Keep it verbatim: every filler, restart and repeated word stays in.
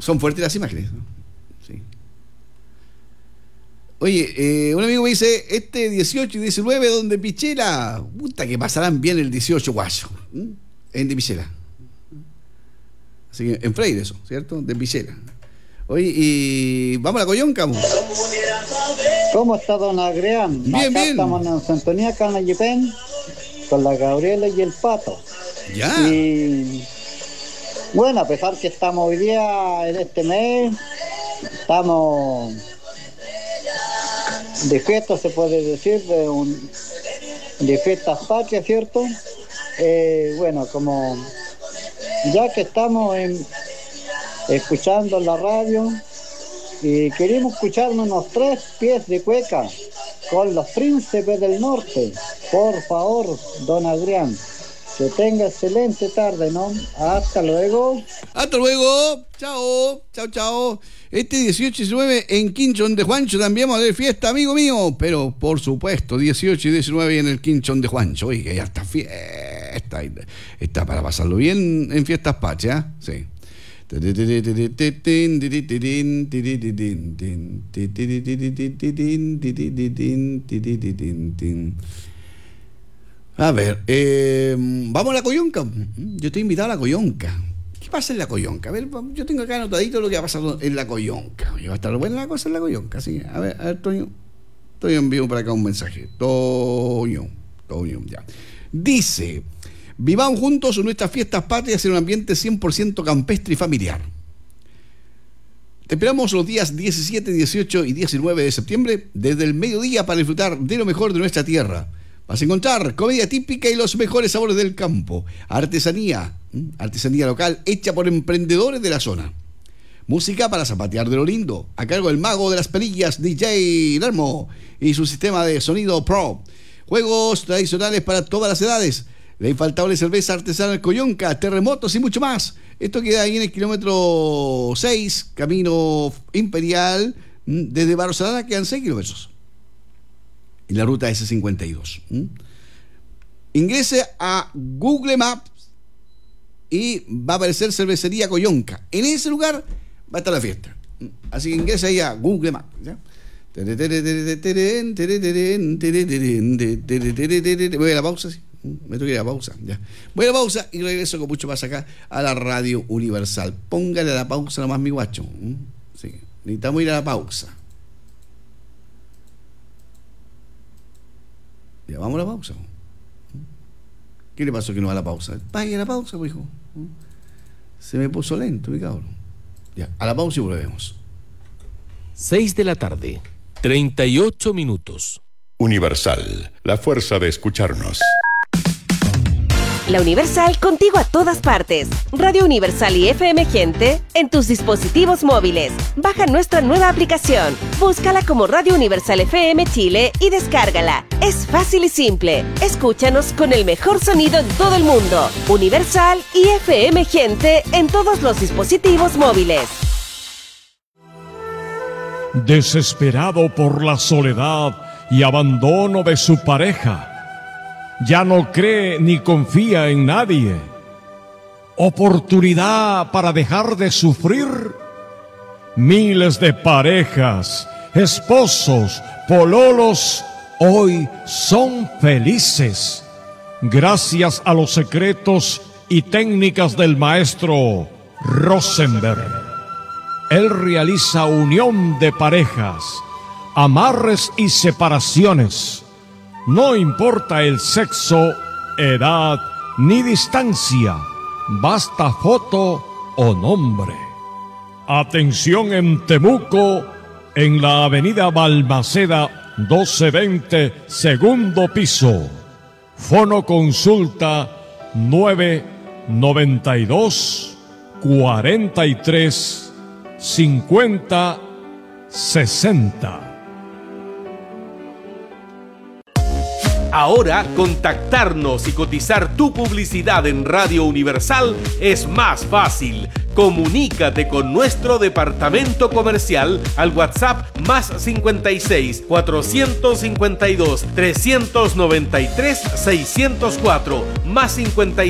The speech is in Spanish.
son fuertes las imágenes, ¿no? Sí. Oye, eh, un amigo me dice, este dieciocho y diecinueve, donde Pichela, puta que pasarán bien el dieciocho, guayo, ¿Mm? En de Pichela. Así que en Freire eso, ¿cierto? De Pichela. Oye, y vamos a la Coyonca, ¿no? ¿Cómo está don Adrián? Bien, Acá bien. estamos en sintonía con la Yepen, con la Gabriela y el Pato. Ya. Y bueno, a pesar que estamos hoy día en este mes, estamos de fiesta, se puede decir, de, un, de fiestas patrias, ¿cierto? Eh, bueno, como ya que estamos en, escuchando la radio y queremos escucharnos unos tres pies de cueca con los príncipes del norte, por favor, don Adrián. Que tenga excelente tarde, ¿no? Hasta luego. Hasta luego. Chao. Chao, chao. Este dieciocho y diecinueve en Quinchón de Juancho también vamos a ver fiesta, amigo mío. Pero, por supuesto, dieciocho y diecinueve en el Quinchón de Juancho. Oiga, ya está fiesta. Está para pasarlo bien en fiestas patrias, ¿eh? Sí. A ver, eh, vamos a la Coyonca. Yo estoy invitado a la Coyonca. ¿Qué pasa en la Coyonca? A ver, yo tengo acá anotadito lo que ha pasado en la Coyonca. Va a estar buena la cosa en la Coyonca, sí. A ver, a ver, Toño. Toño envío para acá un mensaje. Toño, Toño, ya. Dice, vivamos juntos nuestras fiestas patrias en un ambiente cien por ciento campestre y familiar. Te esperamos los días diecisiete, dieciocho y diecinueve de septiembre desde el mediodía para disfrutar de lo mejor de nuestra tierra. Vas a encontrar comida típica y los mejores sabores del campo, artesanía, artesanía local hecha por emprendedores de la zona. Música para zapatear de lo lindo, a cargo del mago de las perillas, D J Lermo, y su sistema de sonido Pro. Juegos tradicionales para todas las edades, la infaltable cerveza artesanal Coyonca, terremotos y mucho más. Esto queda ahí en el kilómetro seis, Camino Imperial, desde Barros Salada quedan seis kilómetros. En la ruta ese cincuenta y dos. ¿Mm? Ingrese a Google Maps y va a aparecer Cervecería Coyonca. En ese lugar va a estar la fiesta. Así que ingrese ahí a Google Maps. ¿Ya? Voy a la pausa, ¿sí? Me tengo que ir a la pausa. Ya. Voy a la pausa y regreso con mucho más acá a la Radio Universal. Póngale a la pausa nomás, mi guacho. Sí. Necesitamos ir a la pausa. Ya, vamos a la pausa. ¿Qué le pasó que no va a la pausa? Vaya a la pausa, pues, hijo. Se me puso lento, mi cabrón. Ya, a la pausa y volvemos. seis de la tarde, treinta y ocho minutos. Universal, la fuerza de escucharnos. La Universal contigo a todas partes. Radio Universal y F M Gente en tus dispositivos móviles. Baja nuestra nueva aplicación. Búscala como Radio Universal F M Chile y descárgala. Es fácil y simple. Escúchanos con el mejor sonido en todo el mundo. Universal y F M Gente en todos los dispositivos móviles. Desesperado por la soledad y abandono de su pareja, ya no cree ni confía en nadie. Oportunidad para dejar de sufrir. Miles de parejas, esposos, pololos, hoy son felices gracias a los secretos y técnicas del maestro Rosenberg. Él realiza unión de parejas, amarres y separaciones. No importa el sexo, edad ni distancia, basta foto o nombre. Atención en Temuco, en la avenida Balmaceda doce veinte, segundo piso. Fono consulta nueve noventa y dos, cuarenta y tres, cincuenta, sesenta. Ahora, contactarnos y cotizar tu publicidad en Radio Universal es más fácil. Comunícate con nuestro departamento comercial al WhatsApp más cincuenta y seis, cuatrocientos cincuenta y dos, trescientos noventa y tres, seiscientos cuatro, más cincuenta y